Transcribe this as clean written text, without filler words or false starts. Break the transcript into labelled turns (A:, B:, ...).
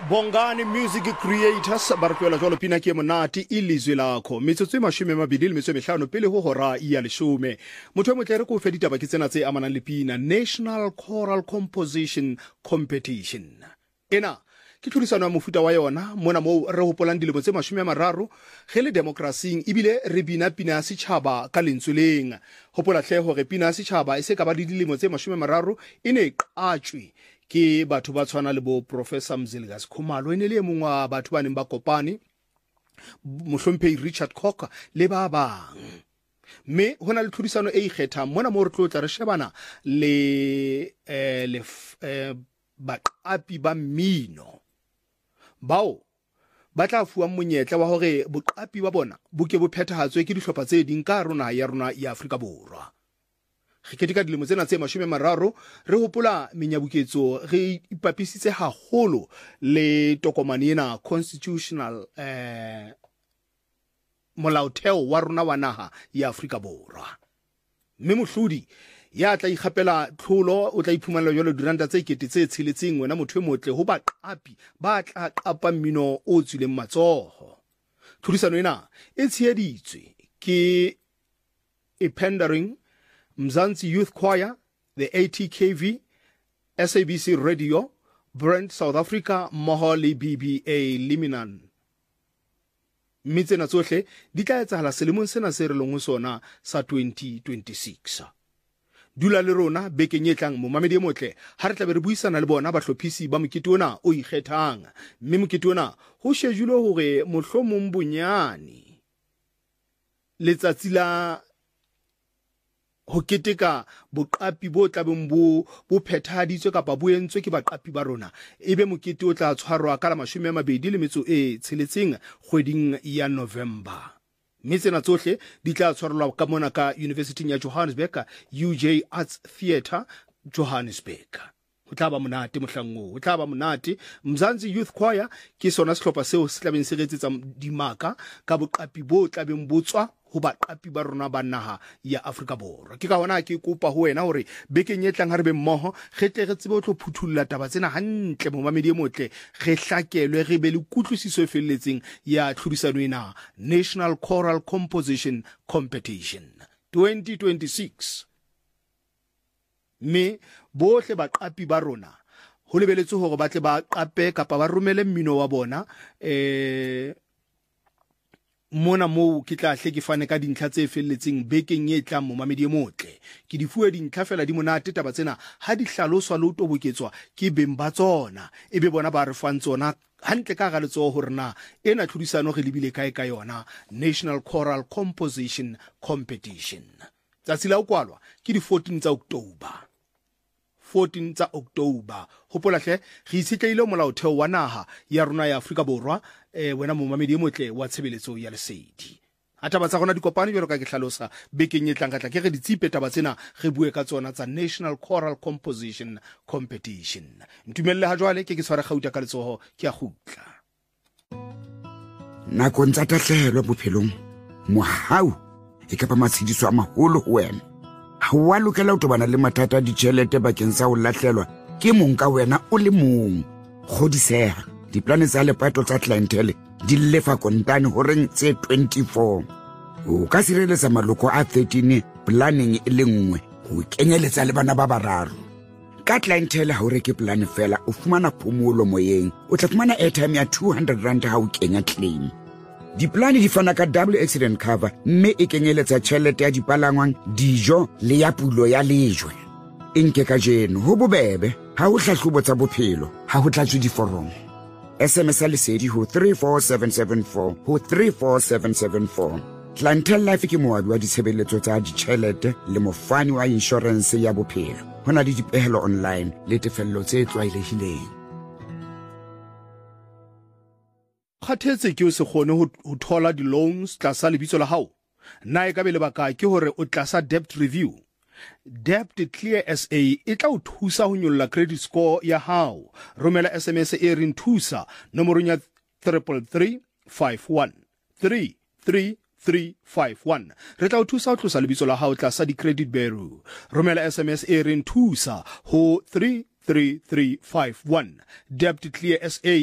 A: Bongani Music Creators ba re tloela jwalo pina ke monate ilizwe lakho metsotso e 25 pele ho hora ya 10 motho mo tlere go fe ditaba ke tsena tse amanang le pina National Choral Composition Competition. Ena ke tlhodisano ya mofuta wa yona mona mo re hopolang dilemo tse 30 ge le demokrasing ebile re bina pina ya setjhaba ka lentsweleng. Hopola hle hore pina ya setjhaba e se ka ba di dilemo tse 30 e ne qatswe ke batho ba tshwana le bo Professor Mzilikazi Khumalo ene le mongwe wa batho ba neng ba kopane mohlomphehi Richard Cocker le ba bang. Me hona le tlhodisano e ikgetha mona mo re tlotla re shebana le baqapi ba mmino bao ba tla fuwa monyetla wa hore boqapi ba bona bo ke bo phethahatswe ke dihlopha tse ding ka rona ya Afrika Borwa. Re ketika dilemo tsena tse 30 re hopola menyabuketso re ipapisitse haholo le tokomane ena constitutional molaotheo wa rona wa naha ya Afrika Borwa. Mme mohlodi ya tla ikgapela tlholo o tla iphumanela jalo diranta tse ikete tse tsheletseng wena motho e motle ho baqapi ba tla qapa mmino o tswileng matsoho. Tlhodisano ena e tsheheditswe ke Pandering Mzansi Youth Choir, the ATKV, SABC Radio, Brand South Africa, Moholi BBA Liminan. Mitsena tsohle di tla etsahala selemong sena se re leng ho sona sa 2026. Dula le rona bekeng e tlang momamedi e motle ha re tla be re buisana le bona bahlophisi ba mokete ona o ikgethang. Mme mokete ona ho shejulwe hore mohlomong bonyane letsatsi la ho keteka boqapi bo tlabeng bo phethahaditswe kapa bo entswe ke baqapi ba rona ebe mokete o tla tshwarwa ka la 26 kgweding ya November. Metsena tsohle di tla tshwarelwa ka mona ka University ya Johannesburg, UJ Arts Theatre Johannesburg. Ho tla ba monate mohlango, ho tla ba monate. Mzansi Youth Choir ke sona sehlopha seo se tlabeng se retsetsa dimaka ka boqapi bo tlabeng botswa ho baqapi ba rona ba naha ya Afrika Borwa. Ke ka hona ke kopa ho wena hore bekeng e tlang ha re be mmoho re tle re tsebe ho tlo phuthulla taba tsena hantle momamedi e motle re hlakelwe re be le kutlwisiso e felletseng ya tlhodisano ena National Choral Composition Competition 2026. Me bohle baqapi ba rona ho lebeletswe hore ba tle ba qape kapa ba romele mmino wa bona mona mo ke tla hle ke fane ka dintlha tse felletseng bekeng e tlang momamedi e motle ke di fuwe dintlha fela di monate taba tsena ha di hlaloswa le ho toboketswa ke beng ba tsona ebe bona ba re fang tsona hantle ka ga letsoho hore na ena tlhodisano re lebile kae ka yona National Choral Composition Competition. Tsatsi la ho kwalwa ke di 14 tsa October. 14 tsa October. Hopola hle re itshetleile molaotheo wa naha ya rona ya Afrika Borwa wena momamedi e motle wa tshebeletso ya lesedi. Ataba tsa rona di kopane jwalo ka ke hlalosa bekeng e tlang ka tla ke re ditsipe taba tsena re bue ka tsona tsa National Choral Composition Competition. Ntumelle ha jwale ke tshwara gauta ka letsoho ke a gutla.
B: Nakong tsa tahlehelo bophelong mohau e ka ba matshidiso a maholo ho wena. Ha wa lokela ho tobana le mathata a ditjhelete bakeng sa ho lahlelwa ke mong ka wena o le mong. Kgodiseha diplane tsa lepato tsa clientele di lefa kontane horeng tse 24. O ka sireletsa maloko a 13 planning e le nngwe ho kenyeletsa le bana ba bararo. Ka clientele ha o reke plan fela o fumana phomolo moyeng o tla fumana airtime ya 200 rand ha o kenya claim. Diplane di fana ka double accident cover mme e kenyeletsa tjhelete ya dipalangwang dijo le ya pulo ya lejwe. Enke ka jeno ho bobebe ha o hlahlobo tsa bophelo ha ho tlatswe diforomo. SMS lesedi ho 34774 ho 34774. Clientele Life ke moabi wa ditshebeletso tsa ditjhelete le mofani wa insurance ya bophelo. Hona le dipehelo online le tefello tse tlwaelehileng.
A: Kgathetse ke o se kgone ho thola di loans tlasa lebitso la hao na e ka be lebaka ke hore o tlasa debt review. Debt Clear SA e tla o thusa ho nyolla credit score ya hao. Romela SMS e reng thusa nomorong ya 33351 33351. Re tla o thusa ho tlosa lebitso la hao tlasa di credit bureau. Romela SMS e reng thusa ho 33351. Debt Clear SA